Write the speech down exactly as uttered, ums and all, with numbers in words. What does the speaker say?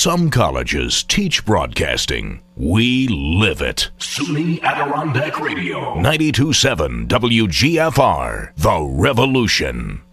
Some colleges teach broadcasting. We live it. SUNY Adirondack Radio. ninety-two point seven W G F R. The Revolution.